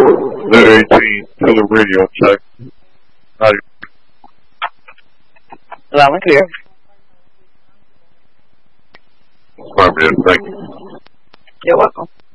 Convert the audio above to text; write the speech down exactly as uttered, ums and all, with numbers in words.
The eighteen to the radio check. Audio. Loud and clear. Affirmative, thank you. You're welcome.